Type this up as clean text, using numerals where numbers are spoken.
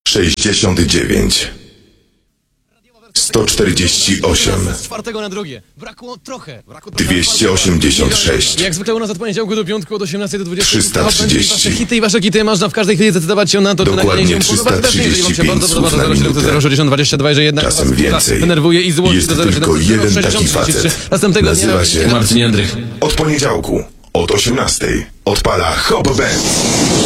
69 148 Z czwartego na drugie. Brakło trochę. 286 Jak zwykle u nas od poniedziałku do piątku od 18 do 20. 330. Wasze hity i wasze kity można w każdej chwili zdecydować się na to, czy Dokładnie nagranie się podoba. Jeżeli wam się 335 bardzo podoba, słów na to 070 minutę. 060 22, że jednak Czasem was więcej. denerwuje i złości Jest do tylko 070 jeden 060 taki 33. facet. Następnego Nazywa dnia się Marcin Jędrych. Od poniedziałku od 18 odpala Hop Band.